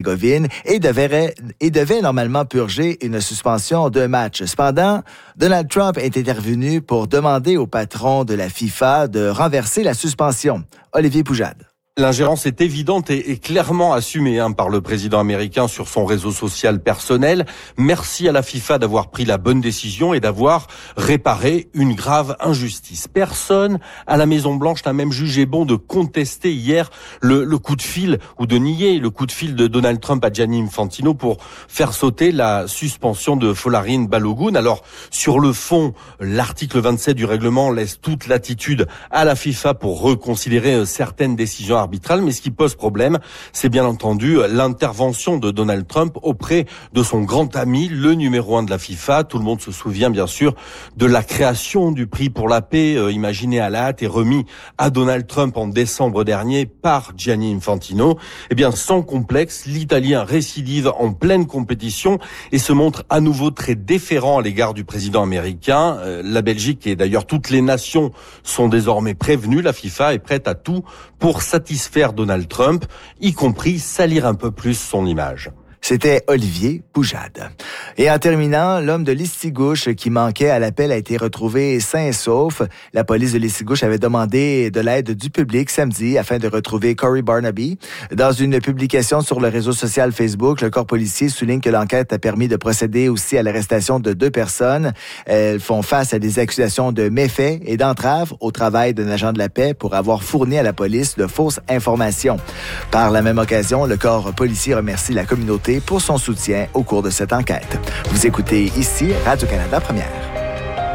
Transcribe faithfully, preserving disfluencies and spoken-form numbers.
Bosnie-Herzégovine et devait, et devait normalement purger une suspension d'un match. Cependant, Donald Trump est intervenu pour demander au patron de la FIFA de renverser la suspension. Olivier Poujade. L'ingérence est évidente et, et clairement assumée hein, par le président américain sur son réseau social personnel. Merci à la FIFA d'avoir pris la bonne décision et d'avoir réparé une grave injustice. Personne à la Maison-Blanche n'a même jugé bon de contester hier le, le coup de fil ou de nier le coup de fil de Donald Trump à Gianni Infantino pour faire sauter la suspension de Folarin Balogun. Alors, sur le fond, l'article vingt-sept du règlement laisse toute latitude à la FIFA pour reconsidérer certaines décisions arbitrales. Mais ce qui pose problème, c'est bien entendu l'intervention de Donald Trump auprès de son grand ami, le numéro un de la FIFA. Tout le monde se souvient bien sûr de la création du prix pour la paix, euh, imaginé à la hâte et remis à Donald Trump en décembre dernier par Gianni Infantino. Eh bien, sans complexe, l'Italien récidive en pleine compétition et se montre à nouveau très déférent à l'égard du président américain. Euh, la Belgique et d'ailleurs toutes les nations sont désormais prévenues. La FIFA est prête à tout pour satisfaire Donald Trump, y compris salir un peu plus son image. C'était Olivier Poujade. Et en terminant, l'homme de Listigouche qui manquait à l'appel a été retrouvé sain et sauf. La police de Listigouche avait demandé de l'aide du public samedi afin de retrouver Corey Barnaby. Dans une publication sur le réseau social Facebook, le corps policier souligne que l'enquête a permis de procéder aussi à l'arrestation de deux personnes. Elles font face à des accusations de méfaits et d'entrave au travail d'un agent de la paix pour avoir fourni à la police de fausses informations. Par la même occasion, le corps policier remercie la communauté pour son soutien au cours de cette enquête. Vous écoutez ici Radio-Canada Première.